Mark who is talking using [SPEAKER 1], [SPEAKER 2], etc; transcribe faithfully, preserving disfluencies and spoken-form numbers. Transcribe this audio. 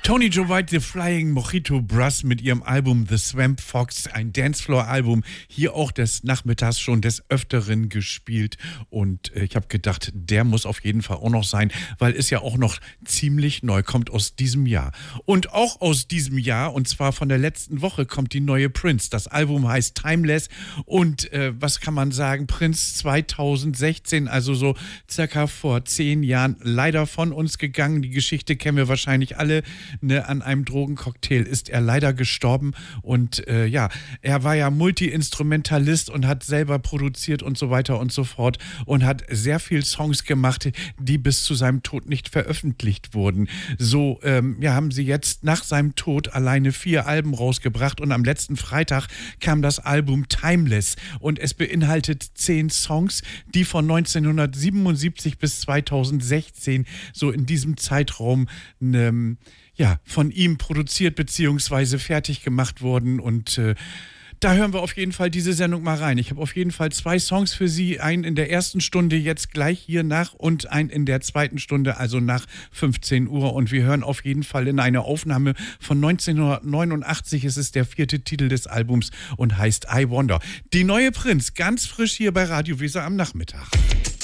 [SPEAKER 1] Tony Joe White, The Flying Mojito Brass mit ihrem Album The Swamp Fox, ein Dancefloor-Album, hier auch des Nachmittags schon des Öfteren gespielt. Und äh, ich habe gedacht, der muss auf jeden Fall auch noch sein, weil es ja auch noch ziemlich neu kommt aus diesem Jahr. Und auch aus diesem Jahr, und zwar von der letzten Woche, kommt die neue Prince. Das Album heißt Timeless und äh, was kann man sagen, Prince zweitausendsechzehn, also so circa vor zehn Jahren, leider von uns gegangen. Die Geschichte kennen wir wahrscheinlich alle. Ne, an einem Drogencocktail ist er leider gestorben und äh, ja, er war ja Multi-Instrumentalist und hat selber produziert und so weiter und so fort und hat sehr viel Songs gemacht, die bis zu seinem Tod nicht veröffentlicht wurden. So ähm, ja, haben sie jetzt nach seinem Tod alleine vier Alben rausgebracht und am letzten Freitag kam das Album Timeless und es beinhaltet zehn Songs, die von neunzehnhundertsiebenundsiebzig bis zweitausendsechzehn so in diesem Zeitraum ne, ja, von ihm produziert bzw. fertig gemacht wurden und äh, da hören wir auf jeden Fall diese Sendung mal rein. Ich habe auf jeden Fall zwei Songs für Sie, einen in der ersten Stunde jetzt gleich hier nach und einen in der zweiten Stunde, also nach fünfzehn Uhr und wir hören auf jeden Fall in eine Aufnahme von neunzehnhundertneunundachtzig, es ist der vierte Titel des Albums und heißt I Wonder. Die neue Prince, ganz frisch hier bei Radio Weser am Nachmittag.